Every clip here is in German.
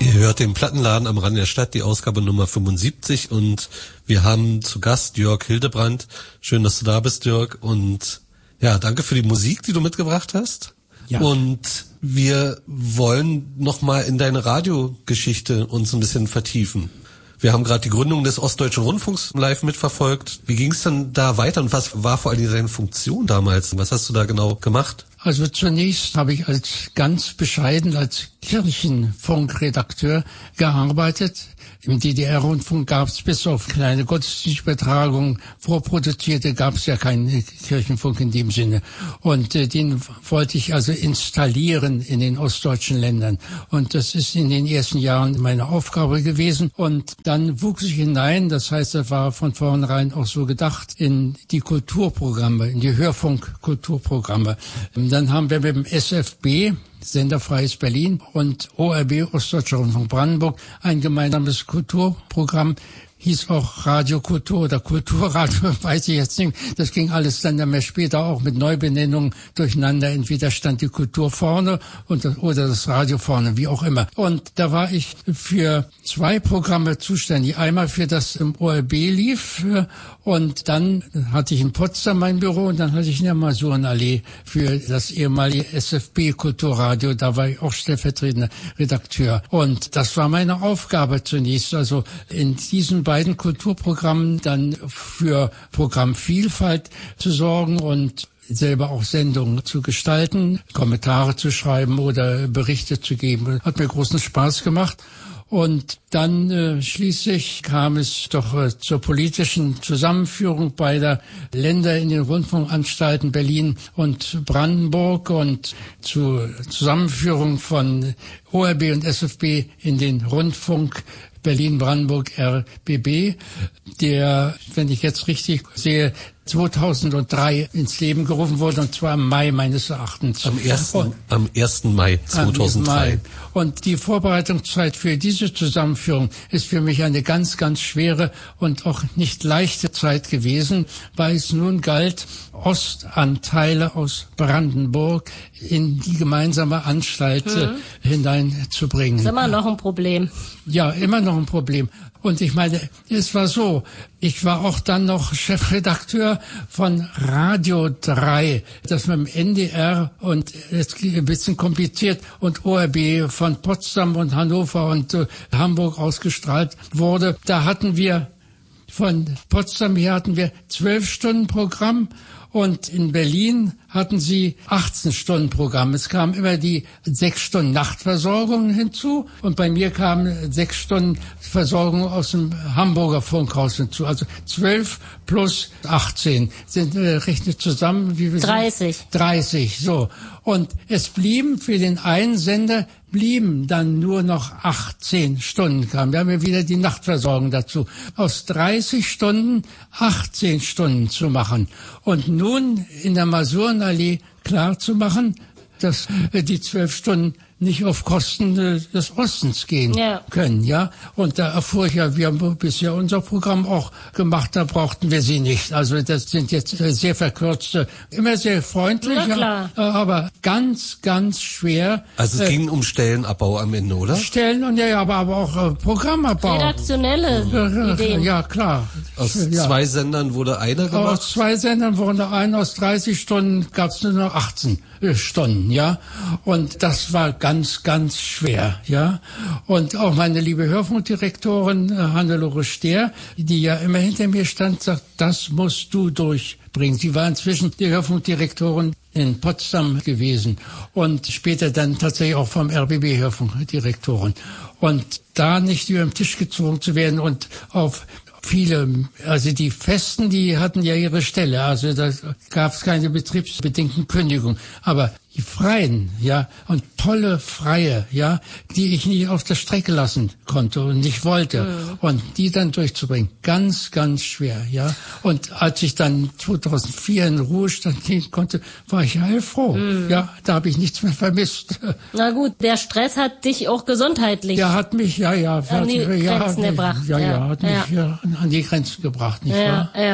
Ihr hört den Plattenladen am Rand der Stadt, die Ausgabe Nummer 75 und wir haben zu Gast Jörg Hildebrandt. Schön, dass du da bist, Jörg, und ja, danke für die Musik, die du mitgebracht hast. Ja. Und wir wollen nochmal in deine Radiogeschichte uns ein bisschen vertiefen. Wir haben gerade die Gründung des Ostdeutschen Rundfunks live mitverfolgt. Wie ging es denn da weiter und was war vor allem deine Funktion damals? Was hast du da genau gemacht? Also zunächst habe ich ganz bescheiden als Kirchenfunkredakteur gearbeitet. Im DDR-Rundfunk gab es bis auf kleine Gottesdienstübertragungen, vorproduzierte, gab es ja keinen Kirchenfunk in dem Sinne. Und den wollte ich also installieren in den ostdeutschen Ländern. Und das ist in den ersten Jahren meine Aufgabe gewesen. Und dann wuchs ich hinein, das heißt, das war von vornherein auch so gedacht, in die Kulturprogramme, in die Hörfunk-Kulturprogramme. Dann haben wir mit dem SFB, Senderfreies Berlin, und ORB, Ostdeutscher Rundfunk Brandenburg, ein gemeinsames Kulturprogramm, hieß auch Radiokultur oder Kulturradio, weiß ich jetzt nicht. Das ging alles dann mehr später auch mit Neubenennungen durcheinander. Entweder stand die Kultur vorne oder das Radio vorne, wie auch immer. Und da war ich für 2 Programme zuständig. Einmal für das im ORB lief und dann hatte ich in Potsdam mein Büro und dann hatte ich in der Masurenallee für das ehemalige SFB Kulturradio. Da war ich auch stellvertretender Redakteur. Und das war meine Aufgabe zunächst. Also in diesen beiden Kulturprogrammen dann für Programmvielfalt zu sorgen und selber auch Sendungen zu gestalten, Kommentare zu schreiben oder Berichte zu geben. Hat mir großen Spaß gemacht. Und dann schließlich kam es doch zur politischen Zusammenführung beider Länder in den Rundfunkanstalten Berlin und Brandenburg und zur Zusammenführung von ORB und SFB in den Rundfunk Berlin-Brandenburg RBB, der, wenn ich jetzt richtig sehe, 2003 ins Leben gerufen wurde, und zwar im Mai meines Erachtens. Am 1. Mai 2003. Und die Vorbereitungszeit für diese Zusammenführung ist für mich eine ganz, ganz schwere und auch nicht leichte Zeit gewesen, weil es nun galt, Ostanteile aus Brandenburg in die gemeinsame Anstalt hineinzubringen. Ist immer noch ein Problem. Ja, immer noch ein Problem. Und ich meine, es war so, ich war auch dann noch Chefredakteur von Radio 3, das mit dem NDR und jetzt ein bisschen kompliziert und ORB von Potsdam und Hannover und Hamburg ausgestrahlt wurde. Da hatten wir von Potsdam her 12 Stunden Programm. Und in Berlin hatten sie 18-Stunden-Programm. Es kam immer die 6 Stunden Nachtversorgung hinzu. Und bei mir kamen 6 Stunden Versorgung aus dem Hamburger Funkhaus hinzu. Also 12 plus 18 sind rechnet zusammen. Wie viel 30. 30, so. Und es blieben für den einen Sender dann nur noch 18 Stunden kamen. Wir haben ja wieder die Nachtversorgung dazu. Aus 30 Stunden 18 Stunden zu machen. Und nun in der Masurenallee klar zu machen, dass die 12 Stunden nicht auf Kosten des Ostens gehen können, ja. Und da erfuhr ich ja, wir haben bisher unser Programm auch gemacht, da brauchten wir sie nicht. Also das sind jetzt sehr verkürzte, immer sehr freundlich, aber ganz, ganz schwer. Also es ging um Stellenabbau am Ende, oder? Stellen und aber auch Programmabbau. Redaktionelle Ideen. Ja, klar. Aus 2 Sendern wurde einer gemacht? Aus 2 Sendern wurde einer, aus 30 Stunden gab es nur noch 18 Stunden, ja. Und das war ganz, ganz schwer, ja. Und auch meine liebe Hörfunkdirektorin Hannelore Stehr, die ja immer hinter mir stand, sagt, das musst du durchbringen. Sie war inzwischen die Hörfunkdirektorin in Potsdam gewesen und später dann tatsächlich auch vom RBB Hörfunkdirektorin. Und da nicht über den Tisch gezogen zu werden und auf viele, also die Festen, die hatten ja ihre Stelle, also da gab es keine betriebsbedingten Kündigungen, aber die Freien, ja, und tolle Freie, ja, die ich nicht auf der Strecke lassen konnte und nicht wollte, und die dann durchzubringen, ganz, ganz schwer, ja. Und als ich dann 2004 in Ruhestand gehen konnte, war ich heilfroh, ja, da habe ich nichts mehr vermisst. Na gut, der Stress hat dich auch gesundheitlich. Ja, hat mich, an die Grenzen gebracht. Hat mich an die Grenzen gebracht, nicht wahr? Ja.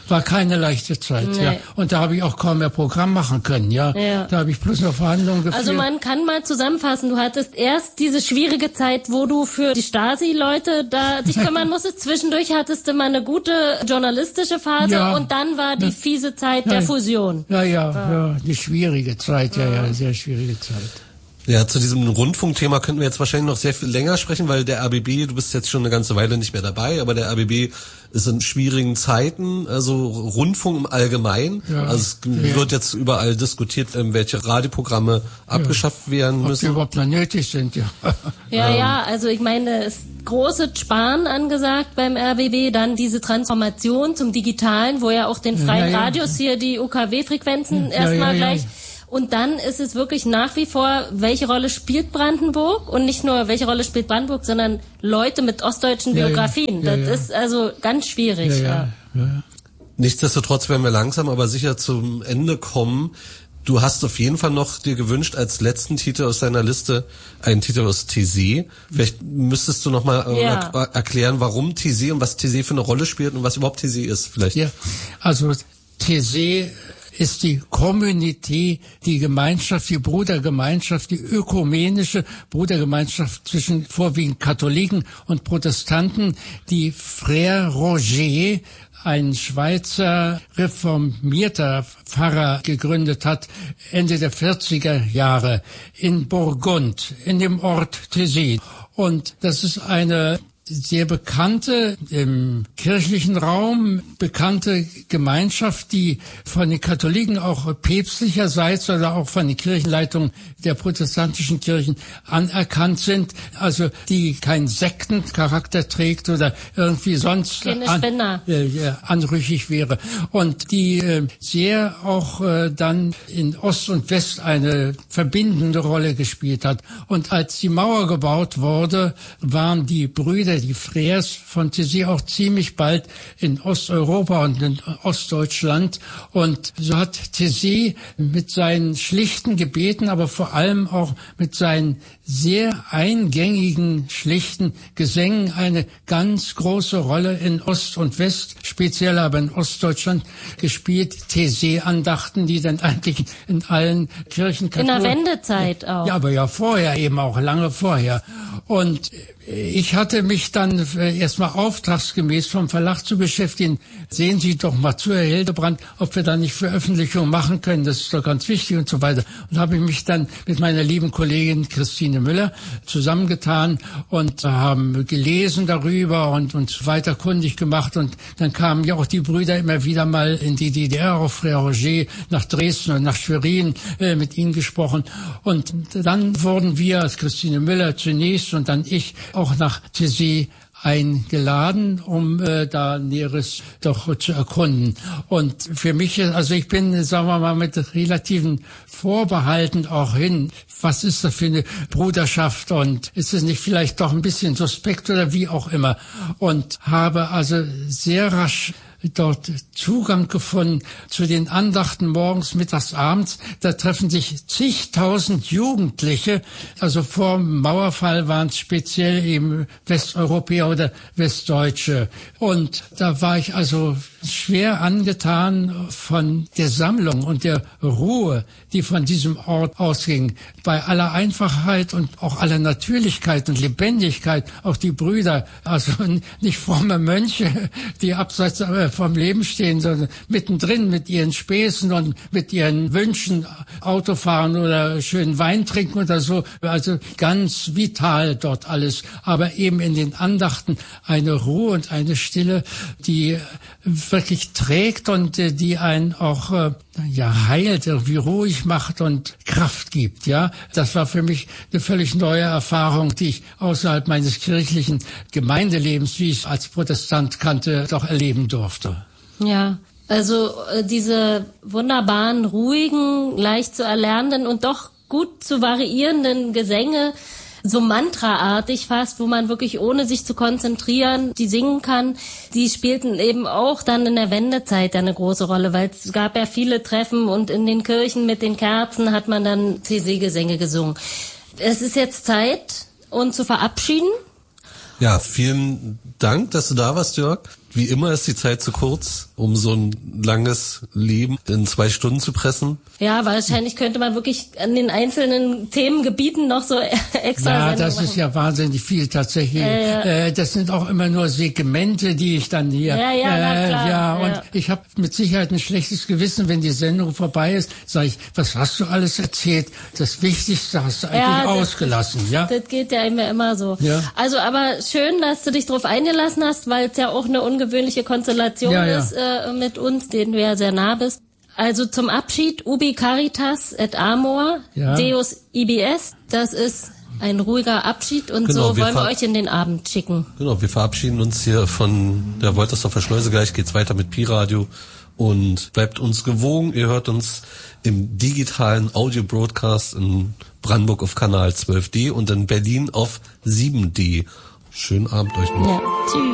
war keine leichte Zeit, Nee. ja. Und da habe ich auch kaum mehr Programm machen können, ja. Da habe ich bloß noch Verhandlungen geführt. Also man kann mal zusammenfassen, du hattest erst diese schwierige Zeit, wo du für die Stasi-Leute da dich kümmern musstest. Zwischendurch hattest du mal eine gute journalistische Phase und dann war die fiese Zeit der Fusion. Ja, eine schwierige Zeit, ja, sehr schwierige Zeit. Ja, zu diesem Rundfunkthema könnten wir jetzt wahrscheinlich noch sehr viel länger sprechen, weil der RBB, du bist jetzt schon eine ganze Weile nicht mehr dabei, aber der RBB ist in schwierigen Zeiten, also Rundfunk im Allgemeinen. Ja, also es wird jetzt überall diskutiert, welche Radioprogramme abgeschafft werden müssen. Ob die überhaupt noch nötig sind, ja. Ja, also ich meine, es ist große Sparen angesagt beim RBB, dann diese Transformation zum Digitalen, wo ja auch den freien Radios hier die UKW-Frequenzen erstmal gleich... Und dann ist es wirklich nach wie vor, welche Rolle spielt Brandenburg? Und nicht nur, welche Rolle spielt Brandenburg, sondern Leute mit ostdeutschen Biografien. Das ist also ganz schwierig. Nichtsdestotrotz werden wir langsam aber sicher zum Ende kommen. Du hast auf jeden Fall noch dir gewünscht, als letzten Titel aus deiner Liste, einen Titel aus Taizé. Vielleicht müsstest du noch mal erklären, warum Taizé und was Taizé für eine Rolle spielt und was überhaupt Taizé ist, vielleicht. Ja, also Taizé ist die Community, die Gemeinschaft, die Brudergemeinschaft, die ökumenische Brudergemeinschaft zwischen vorwiegend Katholiken und Protestanten, die Frère Roger, ein Schweizer reformierter Pfarrer, gegründet hat, Ende der 40er Jahre in Burgund, in dem Ort Taizé. Und das ist eine sehr bekannte, im kirchlichen Raum bekannte Gemeinschaft, die von den Katholiken auch päpstlicherseits oder auch von den Kirchenleitungen der protestantischen Kirchen anerkannt sind, also die keinen Sektencharakter trägt oder irgendwie sonst anrüchig wäre und die sehr auch dann in Ost und West eine verbindende Rolle gespielt hat. Und als die Mauer gebaut wurde, waren die Brüder, die Frères von Taizé auch ziemlich bald in Osteuropa und in Ostdeutschland. Und so hat Taizé mit seinen schlichten Gebeten, aber vor allem auch mit seinen sehr eingängigen, schlichten Gesängen eine ganz große Rolle in Ost und West, speziell aber in Ostdeutschland gespielt. Taizé-Andachten, die dann eigentlich in allen Kirchen... In der Wendezeit auch. Ja, aber ja vorher eben auch, lange vorher. Und ich hatte mich dann erstmal auftragsgemäß vom Verlag zu beschäftigen. Sehen Sie doch mal zu, Herr Hildebrand, ob wir da nicht Veröffentlichungen machen können. Das ist doch ganz wichtig und so weiter. Und habe ich mich dann mit meiner lieben Kollegin Christine Müller zusammengetan und haben gelesen darüber und uns weiter kundig gemacht. Und dann kamen ja auch die Brüder immer wieder mal in die DDR, auf Frère Roger, nach Dresden und nach Schwerin, mit ihnen gesprochen. Und dann wurden wir, als Christine Müller zunächst und dann ich, auch nach Taizé eingeladen, um da Näheres doch zu erkunden. Und für mich, also ich bin, sagen wir mal, mit relativen Vorbehalten auch hin. Was ist das für eine Bruderschaft und ist es nicht vielleicht doch ein bisschen suspekt oder wie auch immer? Und habe also sehr rasch dort Zugang gefunden zu den Andachten morgens, mittags, abends. Da treffen sich zigtausend Jugendliche. Also vor dem Mauerfall waren es speziell eben Westeuropäer oder Westdeutsche. Und da war ich also schwer angetan von der Sammlung und der Ruhe, die von diesem Ort ausging. Bei aller Einfachheit und auch aller Natürlichkeit und Lebendigkeit, auch die Brüder, also nicht fromme Mönche, die abseits vom Leben stehen, sondern mittendrin mit ihren Späßen und mit ihren Wünschen, Autofahren oder schön Wein trinken oder so. Also ganz vital dort alles. Aber eben in den Andachten eine Ruhe und eine Stille, die wirklich trägt und die einen auch heilt, irgendwie ruhig macht und Kraft gibt. Ja, das war für mich eine völlig neue Erfahrung, die ich außerhalb meines kirchlichen Gemeindelebens, wie ich es als Protestant kannte, doch erleben durfte. Ja, also diese wunderbaren, ruhigen, leicht zu erlernenden und doch gut zu variierenden Gesänge, so mantraartig fast, wo man wirklich ohne sich zu konzentrieren, die singen kann, die spielten eben auch dann in der Wendezeit eine große Rolle, weil es gab ja viele Treffen und in den Kirchen mit den Kerzen hat man dann Taizé-Gesänge gesungen. Es ist jetzt Zeit, uns zu verabschieden. Ja, vielen Dank, dass du da warst, Jörg. wie immer ist die Zeit zu kurz, um so ein langes Leben in 2 Stunden zu pressen. Ja, wahrscheinlich könnte man wirklich an den einzelnen Themengebieten noch so extra Ja, Sendungen das machen. ist ja wahnsinnig viel tatsächlich. Das sind auch immer nur Segmente, die ich dann hier... na klar, und ich habe mit Sicherheit ein schlechtes Gewissen, wenn die Sendung vorbei ist, sage ich, was hast du alles erzählt? Das Wichtigste hast du eigentlich ausgelassen, ja? Das geht ja immer so. Ja. Also, aber schön, dass du dich drauf eingelassen hast, weil es ja auch eine ungewöhnliche Konstellation ist mit uns, denen du ja sehr nah bist. Also zum Abschied, Ubi Caritas et Amor, Deus IBS, das ist ein ruhiger Abschied und so wollen wir euch in den Abend schicken. Genau, wir verabschieden uns hier von der Woltersdorfer Schleuse. Gleich geht's weiter mit Pi-Radio und bleibt uns gewogen. Ihr hört uns im digitalen Audio-Broadcast in Brandenburg auf Kanal 12D und in Berlin auf 7D. Schönen Abend euch noch. Ja, tschüss.